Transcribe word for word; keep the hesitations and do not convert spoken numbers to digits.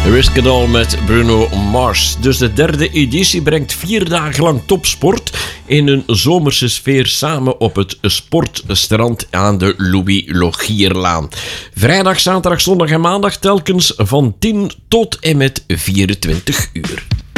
Risk It All met Bruno Mars. Dus de derde editie brengt vier dagen lang topsport in een zomerse sfeer samen op het sportstrand aan de Louis Logierlaan. Vrijdag, zaterdag, zondag en maandag telkens van tien tot en met vierentwintig uur.